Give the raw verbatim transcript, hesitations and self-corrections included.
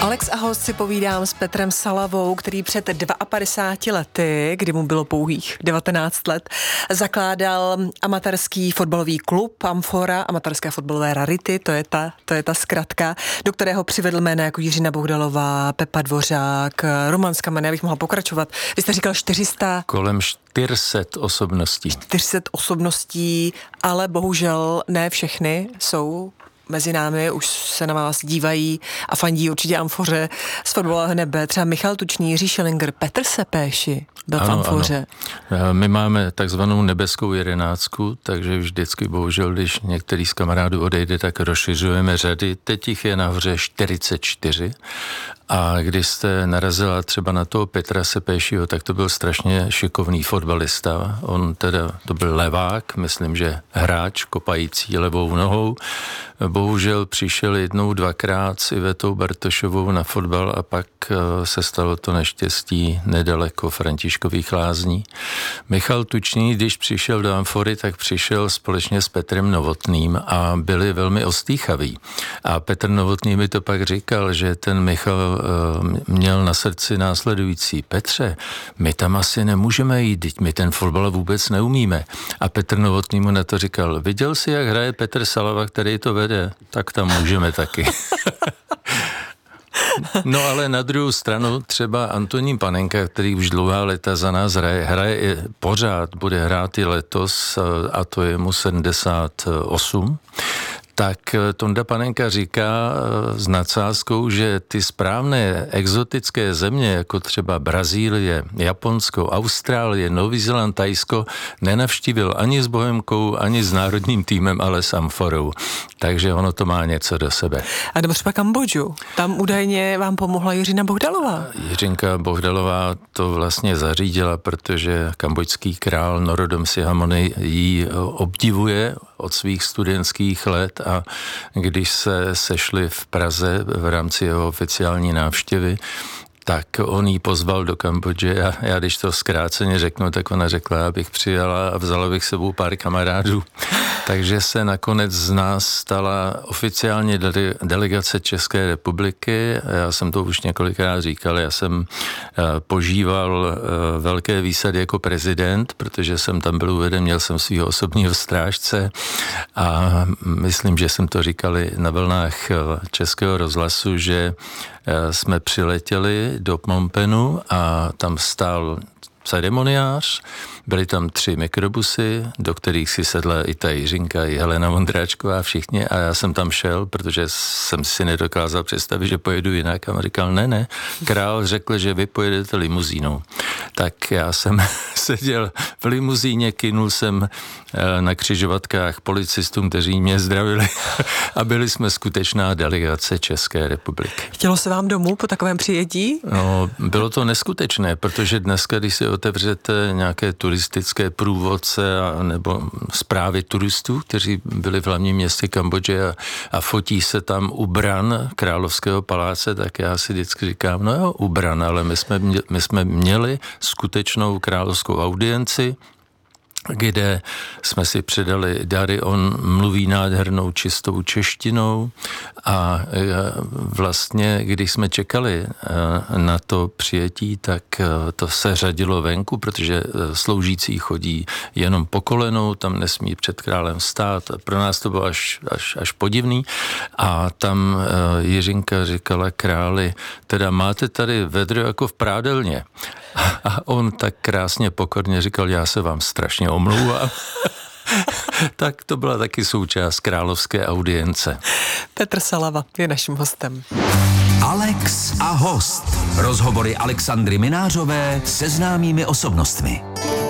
Alex a host si povídám s Petrem Salavou, který před padesátimi dvěma lety, kdy mu bylo pouhých devatenáct let, zakládal amatérský fotbalový klub Amfora, amatérské fotbalové rarity, to je ta, to je ta zkratka, do kterého přivedl jména jako Jiřina Bohdalová, Pepa Dvořák, Roman Skamen, já bych mohla pokračovat. Vy jste říkal čtyři sta... Kolem čtyři set osobností. čtyři set osobností, ale bohužel ne všechny jsou mezi námi, už se na vás dívají a fandí určitě Amfoře z fotbalového nebe. Třeba Michal Tučný, Jiří Šelinger, Petr Sepéši byl v Amfoře. Ano. My máme takzvanou nebeskou jedenáctku, takže vždycky bohužel, když některý z kamarádů odejde, tak rozšiřujeme řady. Teď jich je nahoře čtyřicet čtyři. A když jste narazila třeba na toho Petra Sepéšiho, tak to byl strašně šikovný fotbalista. On teda, to byl levák, myslím, že hráč kopající levou nohou. Bohužel přišel jednou, dvakrát s Ivetou Bartošovou na fotbal a pak se stalo to neštěstí nedaleko Františkových Lázní. Michal Tučný, když přišel do Amfory, tak přišel společně s Petrem Novotným a byli velmi ostýchaví. A Petr Novotný mi to pak říkal, že ten Michal měl na srdci následující: Petře, my tam asi nemůžeme jít, teď my ten fotbal vůbec neumíme. A Petr Novotný mu na to říkal: viděl jsi, jak hraje Petr Salava, který to vede? Tak tam můžeme taky. No ale na druhou stranu třeba Antonín Panenka, který už dlouhá léta za nás hraje, hraje i pořád, bude hrát i letos, a to je mu sedmdesát osm, tak Tonda Panenka říká s nadsázkou, že ty správné exotické země, jako třeba Brazílie, Japonsko, Austrálie, Nový Zéland, Thajsko, nenavštívil ani s Bohemkou, ani s národním týmem, ale s Amforou. Takže ono to má něco do sebe. A nebo třeba Kambodžu. Tam údajně vám pomohla Jiřina Bohdalová. Jiřinka Bohdalová to vlastně zařídila, protože kambodžský král Norodom Sihamoni ji obdivuje od svých studentských let, a když se sešli v Praze v rámci jeho oficiální návštěvy, tak on jí pozval do Kambodže a já, když to zkráceně řeknu, tak ona řekla, abych přijala a vzala bych sebou pár kamarádů. Takže se nakonec z nás stala oficiálně dele- delegace České republiky. Já jsem to už několikrát říkal, já jsem uh, požíval uh, velké výsady jako prezident, protože jsem tam byl uveden, měl jsem svého osobního strážce a myslím, že jsem to říkali na vlnách Českého rozhlasu, že uh, jsme přiletěli do Phnom Penhu a tam stál ceremoniář, byly tam tři mikrobusy, do kterých si sedla i ta Jiřinka, i Helena Vondráčková, všichni, a já jsem tam šel, protože jsem si nedokázal představit, že pojedu jinak, a on říkal, ne, ne, král řekl, že vy pojedete limuzínou. Tak já jsem seděl v limuzíně, kynul jsem na křižovatkách policistům, kteří mě zdravili, a byli jsme skutečná delegace České republiky. Chtělo se vám domů po takovém přijetí? No, bylo to neskutečné, protože dneska, když si otevřete nějaké turistické průvodce a, nebo zprávy turistů, kteří byli v hlavním městě Kambodže a, a fotí se tam u bran Královského paláce, tak já si vždycky říkám, no jo, u bran, ale my jsme, my jsme měli skutečnou královskou audienci, kde jsme si předali dary. On mluví nádhernou čistou češtinou a vlastně, když jsme čekali na to přijetí, tak to se řadilo venku, protože sloužící chodí jenom po kolenou, tam nesmí před králem stát. Pro nás to bylo až, až, až podivný. A tam Jiřinka říkala králi, teda máte tady vedro jako v prádelně. A on tak krásně pokorně říkal, já se vám strašně omlouvám. Tak to byla taky součást královské audience. Petr Salava je naším hostem. Alex a host. Rozhovory Alexandry Minářové se známými osobnostmi.